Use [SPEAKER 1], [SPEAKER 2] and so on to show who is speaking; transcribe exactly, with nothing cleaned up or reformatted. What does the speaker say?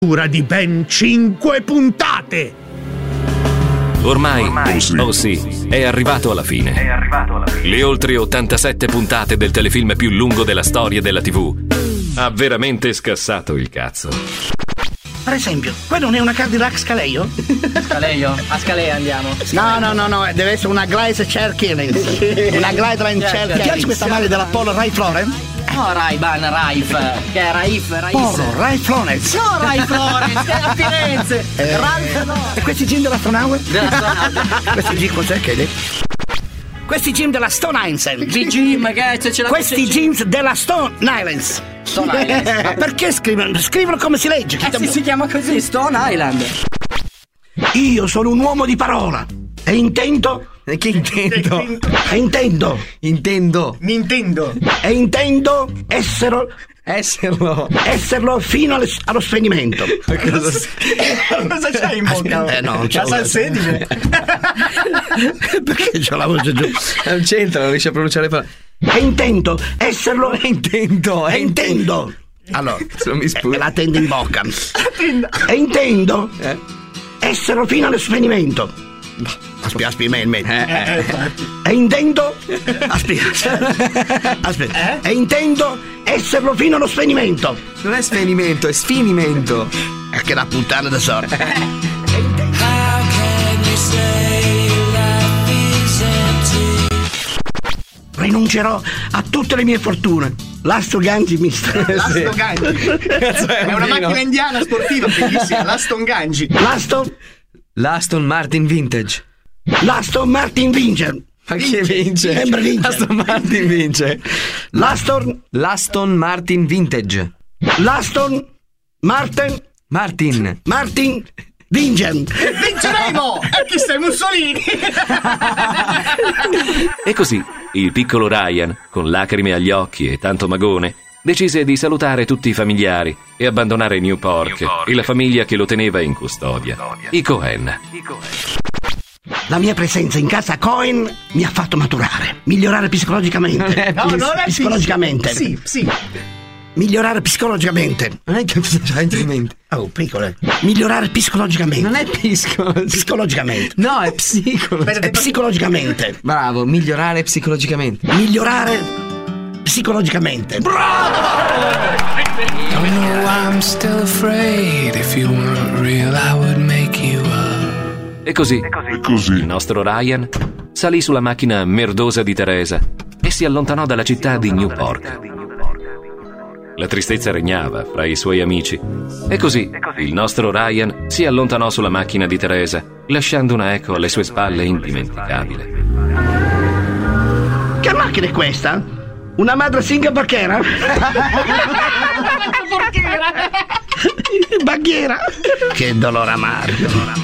[SPEAKER 1] Dura di ben cinque puntate.
[SPEAKER 2] Ormai, Ormai. Oh, sì. oh sì, è arrivato alla fine. È arrivato alla fine. Le oltre ottantasette puntate del telefilm più lungo della storia della tivù. Ha veramente scassato il cazzo.
[SPEAKER 3] Per esempio, quello non è una Cadillac Scaleo?
[SPEAKER 4] Scaleo? A Scalea andiamo.
[SPEAKER 3] No, no, no, no, deve essere una Gleise Cerkins. Una Gleise Cerkins. Ti piace questa maglia della Polo Ralph Lauren?
[SPEAKER 4] No, Ray-Ban, Raif. Che è Raif, Raif.
[SPEAKER 3] Polo, Ralph Lauren.
[SPEAKER 4] No, Ralph Lauren, che è a Firenze.
[SPEAKER 3] Eh,
[SPEAKER 4] Ralph no.
[SPEAKER 3] E questi jeans della Stone Hour?
[SPEAKER 4] Della Stone Hour.
[SPEAKER 3] Questi jeans cos'è che è? Questi jeans della Stone Island.
[SPEAKER 4] Di Jim, che c'è, c'è la
[SPEAKER 3] Questi jeans della Stone Islands.
[SPEAKER 4] Stone Island.
[SPEAKER 3] Ma perché scrivono? Scrivono come si legge.
[SPEAKER 4] Eh sì, si chiama così, Stone Island.
[SPEAKER 3] Io sono un uomo di parola e intendo.
[SPEAKER 5] E che intendo?
[SPEAKER 3] E intendo.
[SPEAKER 5] Intendo.
[SPEAKER 1] Nintendo.
[SPEAKER 3] E intendo essere.
[SPEAKER 5] Esserlo.
[SPEAKER 3] Esserlo fino allo, allo spegnimento.
[SPEAKER 1] Cosa, cosa c'hai in bocca?
[SPEAKER 3] Eh no, non c'è.
[SPEAKER 1] La salsedine.
[SPEAKER 3] Perché c'ho la voce giù?
[SPEAKER 5] Non c'entra, non riesce a pronunciare le parole.
[SPEAKER 3] E intendo esserlo.
[SPEAKER 5] E intendo.
[SPEAKER 3] E intendo. Allora,
[SPEAKER 5] se mi sputa.
[SPEAKER 3] Me la tendo in bocca. E intendo
[SPEAKER 5] eh?
[SPEAKER 3] esserlo fino allo spegnimento. Aspetta, aspetta, me, me.
[SPEAKER 5] Eh, eh.
[SPEAKER 3] E intendo. Aspetta. Aspetta.
[SPEAKER 1] Eh?
[SPEAKER 3] E intendo esserlo fino allo spegnimento.
[SPEAKER 5] Non è svenimento, è sfinimento.
[SPEAKER 3] È che la puttana da sorte. Rinuncerò a tutte le mie fortune. L'Aston Ganji mister.
[SPEAKER 1] L'Aston Ganji. È una macchina indiana sportiva bellissima. L'Aston Ganji.
[SPEAKER 3] L'Aston.
[SPEAKER 5] L'Aston Martin Vintage.
[SPEAKER 3] L'Aston Martin vince.
[SPEAKER 5] Ma chi vince?
[SPEAKER 3] Sempre vince.
[SPEAKER 5] L'Aston Martin vince.
[SPEAKER 3] L'Aston.
[SPEAKER 5] L'Aston Martin Vintage.
[SPEAKER 3] L'Aston Martin.
[SPEAKER 5] Martin.
[SPEAKER 3] Martin. Vince.
[SPEAKER 1] Vinceremo! E chi sei, Mussolini?
[SPEAKER 2] E così, il piccolo Ryan, con lacrime agli occhi e tanto magone, decise di salutare tutti i familiari e abbandonare Newport, Newport. e la famiglia che lo teneva in custodia, i Cohen.
[SPEAKER 3] La mia presenza in casa Cohen mi ha fatto maturare, migliorare psicologicamente.
[SPEAKER 1] No, non è
[SPEAKER 3] psicologicamente.
[SPEAKER 1] Sì, sì.
[SPEAKER 3] Migliorare psicologicamente.
[SPEAKER 5] Non hai capito già in mente.
[SPEAKER 3] Oh, piccole. Migliorare psicologicamente.
[SPEAKER 5] Non è pisco.
[SPEAKER 3] Psicologicamente.
[SPEAKER 5] No, è psicolo.
[SPEAKER 3] È psicologicamente.
[SPEAKER 5] Bravo, migliorare psicologicamente.
[SPEAKER 3] Migliorare psicologicamente. Bravo!
[SPEAKER 6] Don't know why I'm still afraid. If you weren't real, I would make you up.
[SPEAKER 2] E così, e così, il nostro Ryan salì sulla macchina merdosa di Teresa e si allontanò dalla città di Newport. La tristezza regnava fra i suoi amici. E così, il nostro Ryan si allontanò sulla macchina di Teresa, lasciando una eco alle sue spalle indimenticabile.
[SPEAKER 3] Che macchina è questa? Una madre singa barchera? Barchera? Baghiera? Che dolore amaro.